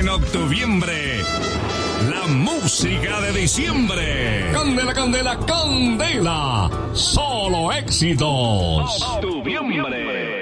En octubre, la música de diciembre. Candela, candela, candela. Solo éxitos. Octubre.